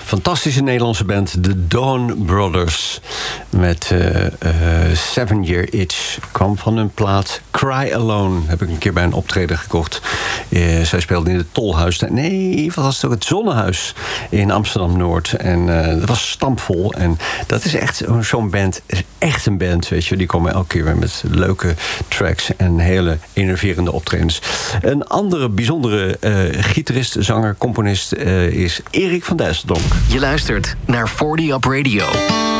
fantastische Nederlandse band, de Dawn Brothers. Met 7 Year Itch. Kwam van hun plaat Cry Alone. Heb ik een keer bij een optreden gekocht. Zij speelden in het Tolhuis. Nee, wat was het ook? Het Zonnehuis in Amsterdam-Noord. En dat was stampvol. En dat is echt zo'n band. Is echt een band, weet je. Die komen elke keer weer met leuke tracks en hele enerverende optredens. Een andere bijzondere gitarist, zanger, componist is Erik van Dijsseldonk. Je luistert naar 40 Up Radio.